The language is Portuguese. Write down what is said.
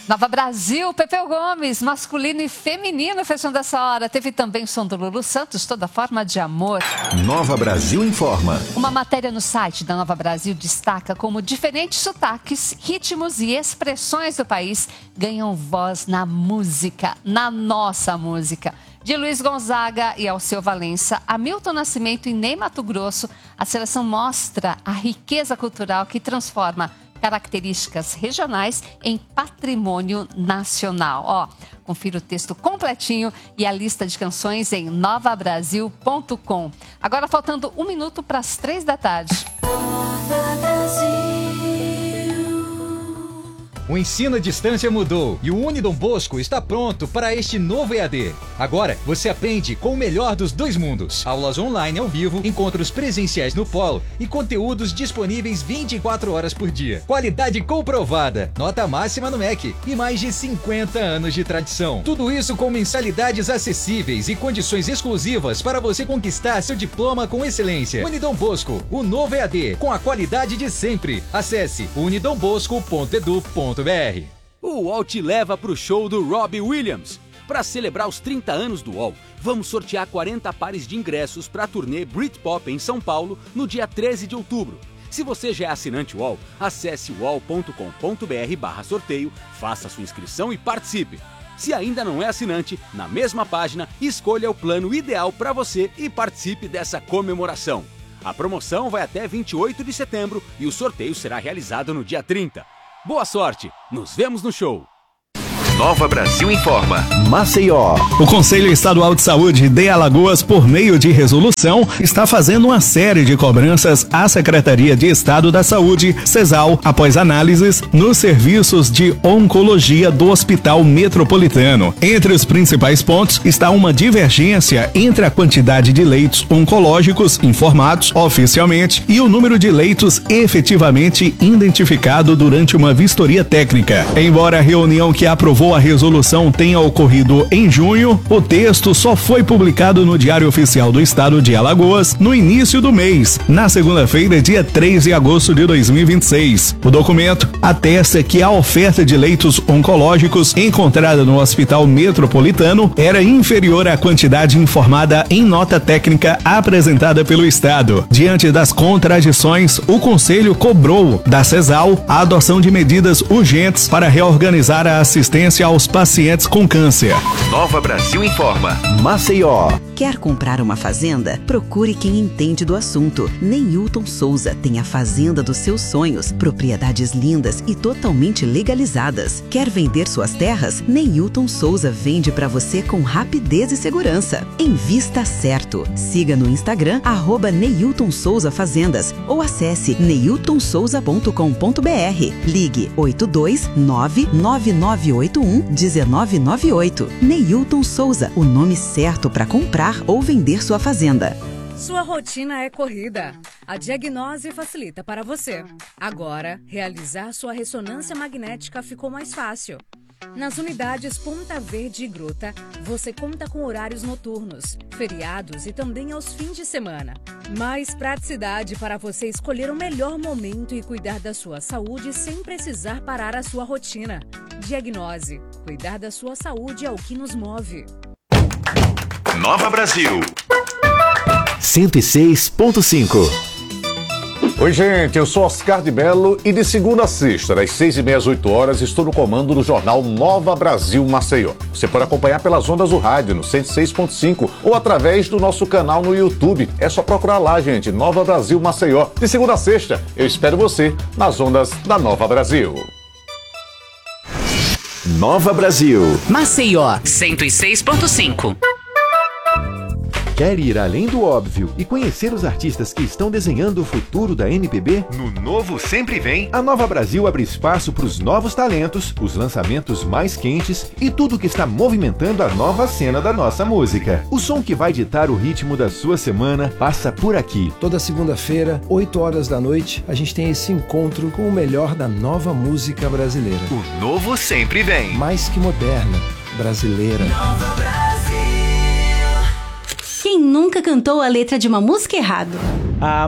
Nova Brasil, Pepeu Gomes, masculino e feminino fechando essa hora. Teve também o som do Lulu Santos, Toda Forma de Amor. Nova Brasil informa. Uma matéria no site da Nova Brasil destaca como diferentes sotaques, ritmos e expressões do país ganham voz na música, na nossa música. De Luiz Gonzaga e Alceu Valença, Hamilton Nascimento e Ney Matogrosso, a seleção mostra a riqueza cultural que transforma características regionais em patrimônio nacional. Confira o texto completinho e a lista de canções em novabrasil.com. Agora faltando 1 minuto para as 3 da tarde. O ensino à distância mudou e o Unidom Bosco está pronto para este novo EAD. Agora você aprende com o melhor dos dois mundos. Aulas online ao vivo, encontros presenciais no polo e conteúdos disponíveis 24 horas por dia. Qualidade comprovada, nota máxima no MEC e mais de 50 anos de tradição. Tudo isso com mensalidades acessíveis e condições exclusivas para você conquistar seu diploma com excelência. Unidom Bosco, o novo EAD, com a qualidade de sempre. Acesse unidombosco.edu.br. O UOL te leva para o show do Robbie Williams. Para celebrar os 30 anos do UOL, vamos sortear 40 pares de ingressos para a turnê Britpop em São Paulo no dia 13 de outubro. Se você já é assinante UOL, acesse uol.com.br/sorteio, faça sua inscrição e participe. Se ainda não é assinante, na mesma página, escolha o plano ideal para você e participe dessa comemoração. A promoção vai até 28 de setembro e o sorteio será realizado no dia 30. Boa sorte! Nos vemos no show! Nova Brasil informa. Maceió. O Conselho Estadual de Saúde de Alagoas, por meio de resolução, está fazendo uma série de cobranças à Secretaria de Estado da Saúde, CESAL, após análises nos serviços de oncologia do Hospital Metropolitano. Entre os principais pontos está uma divergência entre a quantidade de leitos oncológicos informados oficialmente e o número de leitos efetivamente identificado durante uma vistoria técnica. Embora a reunião que aprovou a resolução tenha ocorrido em junho, o texto só foi publicado no Diário Oficial do Estado de Alagoas no início do mês, na segunda-feira, dia 3 de agosto de 2026. O documento atesta que a oferta de leitos oncológicos encontrada no Hospital Metropolitano era inferior à quantidade informada em nota técnica apresentada pelo Estado. Diante das contradições, o Conselho cobrou da CESAL a adoção de medidas urgentes para reorganizar a assistência aos pacientes com câncer. Nova Brasil informa. Maceió. Quer comprar uma fazenda? Procure quem entende do assunto. Neilton Souza tem a fazenda dos seus sonhos, propriedades lindas e totalmente legalizadas. Quer vender suas terras? Neilton Souza vende para você com rapidez e segurança. Invista certo. Siga no Instagram @Neilton Souza Fazendas ou acesse neiltonsouza.com.br. Ligue 82999811998. Neilton Souza, o nome certo para comprar ou vender sua fazenda. Sua rotina é corrida. A Diagnose facilita para você. Agora, realizar sua ressonância magnética ficou mais fácil. Nas unidades Ponta Verde e Gruta, você conta com horários noturnos, feriados e também aos fins de semana. Mais praticidade para você escolher o melhor momento e cuidar da sua saúde sem precisar parar a sua rotina. Diagnose. Cuidar da sua saúde é o que nos move. Nova Brasil. 106.5. Oi, gente, eu sou Oscar de Mello e de segunda a sexta, das 6h30 às 8h, estou no comando do jornal Nova Brasil Maceió. Você pode acompanhar pelas ondas do rádio no 106.5 ou através do nosso canal no YouTube. É só procurar lá, gente, Nova Brasil Maceió. De segunda a sexta, eu espero você nas ondas da Nova Brasil. Nova Brasil. Maceió, 106.5. Quer ir além do óbvio e conhecer os artistas que estão desenhando o futuro da MPB? No Novo Sempre Vem, a Nova Brasil abre espaço para os novos talentos, os lançamentos mais quentes e tudo que está movimentando a nova cena da nossa música. O som que vai ditar o ritmo da sua semana passa por aqui. Toda segunda-feira, 8h da noite, a gente tem esse encontro com o melhor da nova música brasileira. O Novo Sempre Vem. Mais que moderna, brasileira. Nova Brasil. Quem nunca cantou a letra de uma música errado? A